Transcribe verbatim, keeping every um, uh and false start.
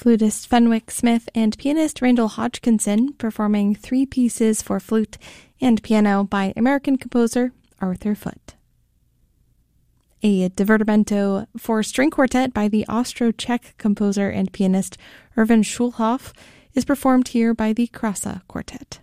Flutist Fenwick Smith and pianist Randall Hodgkinson performing three pieces for flute and piano by American composer Arthur Foote. A divertimento for string quartet by the Austro-Czech composer and pianist Erwin Schulhoff is performed here by the Krasa Quartet.